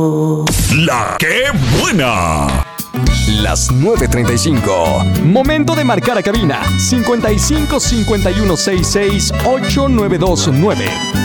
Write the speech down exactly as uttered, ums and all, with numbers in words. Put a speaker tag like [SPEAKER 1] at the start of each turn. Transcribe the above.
[SPEAKER 1] La que buena.
[SPEAKER 2] Las nueve treinta y cinco. Momento de marcar a cabina. cincuenta y cinco cincuenta y uno sesenta y seis ocho nueve dos nueve.